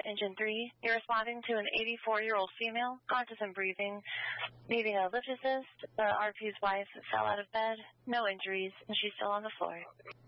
Engine 3, you're responding to an 84-year-old female, conscious and breathing, needing a lift assist. The RP's wife fell out of bed, no injuries, and she's still on the floor.